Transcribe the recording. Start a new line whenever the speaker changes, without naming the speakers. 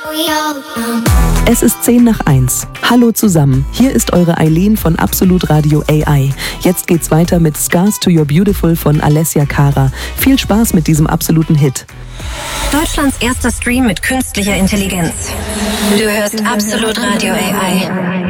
Es ist 1:10. Hallo zusammen, hier ist eure Eileen von Absolut Radio AI. Jetzt geht's weiter mit Scars to Your Beautiful von Alessia Cara. Viel Spaß mit diesem absoluten Hit.
Deutschlands erster Stream mit künstlicher Intelligenz. Du hörst Absolut Radio AI.